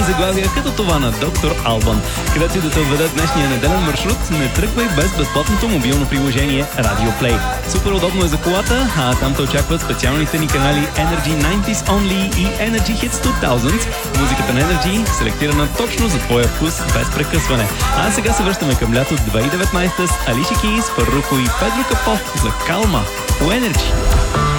заглавия като това на Доктор Албан. Където и да те отведе днешния неделен маршрут, не тръгвай без безплатното мобилно приложение Radio Play. Супер удобно е за колата, а там те очакват специалните ни канали Energy 90s Only и Energy Hits 2000. Музиката на Energy, селектирана точно за твоя вкус, без прекъсване. А сега се връщаме към лято 2019 с Алиша Кейс, Фарруко и Педро Капо за Калма по Energy.